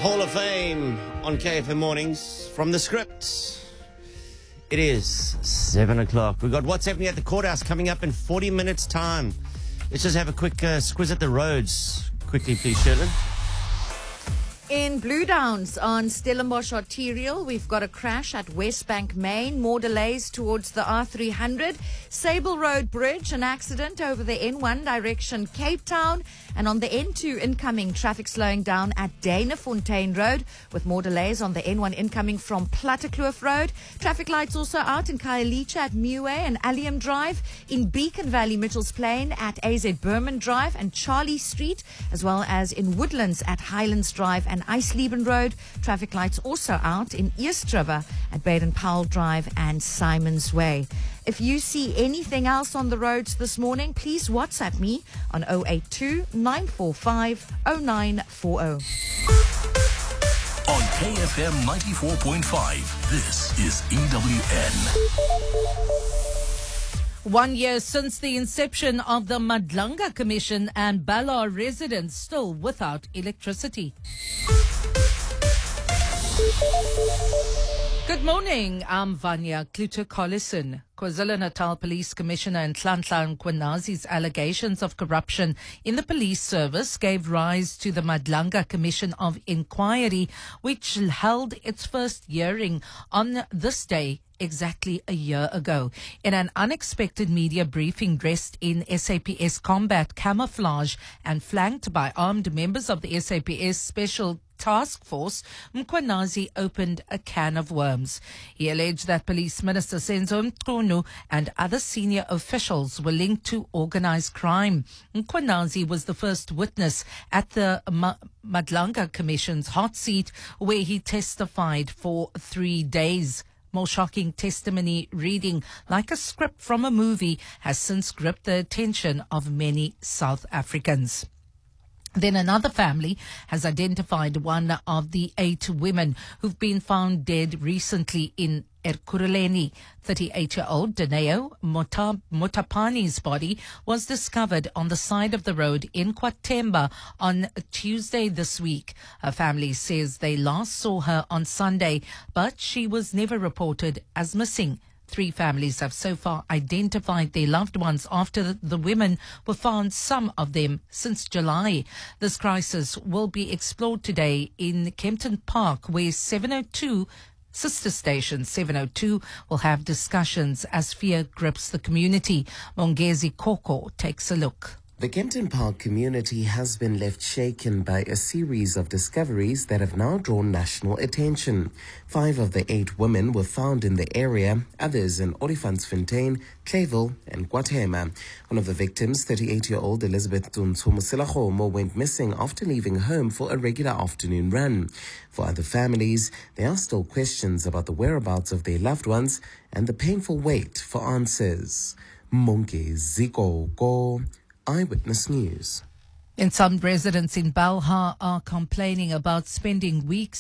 Hall of Fame on KFM Mornings from the script. It is 7 o'clock. We've got What's Happening at the Courthouse coming up in 40 minutes' time. Let's just have a quick squiz at the roads. Quickly, please, Shirley. In Blue Downs on Stellenbosch Arterial, we've got a crash at Westbank Main. More delays towards the R300. Sable Road Bridge, an accident over the N1 direction Cape Town. And on the N2 incoming, traffic slowing down at Danafontein Road with more delays on the N1 incoming from Plattekloof Road. Traffic lights also out in Khayelitsha at Muway and Allium Drive. In Beacon Valley, Mitchells Plain at AZ Berman Drive and Charlie Street, as well as in Woodlands at Highlands Drive and Eisleben Road. Traffic lights also out in East River at Baden-Powell Drive and Simons Way. If you see anything else on the roads this morning, please WhatsApp me on 082 945 0940. On KFM 94.5, this is EWN. 1 year since the inception of the Madlanga Commission, and Ballar residents still without electricity. Good morning, I'm Vanya Kluter-Collison. KwaZulu-Natal Police Commissioner Nhlanhla Mkhwanazi's allegations of corruption in the police service gave rise to the Madlanga Commission of Inquiry, which held its first hearing on this day exactly a year ago. In an unexpected media briefing dressed in SAPS combat camouflage and flanked by armed members of the SAPS Special Task Force, Mkhwanazi opened a can of worms. He alleged that Police Minister Senzo Mchunu and other senior officials were linked to organized crime. Mkhwanazi was the first witness at the Madlanga Commission's hot seat, where he testified for 3 days. More shocking testimony, reading like a script from a movie, has since gripped the attention of many South Africans. Then another family has identified one of the 8 women who've been found dead recently in Ekurhuleni. 38-year-old Daneo Motapani's body was discovered on the side of the road in KwaThemba on Tuesday this week. Her family says they last saw her on Sunday, but she was never reported as missing. 3 families have so far identified their loved ones after the women were found, some of them since July. This crisis will be explored today in Kempton Park, where 702 sister station 702 will have discussions as fear grips the community. Mongezi Koko takes a look. The Kempton Park community has been left shaken by a series of discoveries that have now drawn national attention. 5 of the 8 women were found in the area, others in Olifantsfontein, Clayville and KwaThemba. One of the victims, 38-year-old Elizabeth Tuntsumusilahomo, went missing after leaving home for a regular afternoon run. For other families, there are still questions about the whereabouts of their loved ones and the painful wait for answers. Mongezi Koko, Eyewitness News. And some residents in Balha are complaining about spending weeks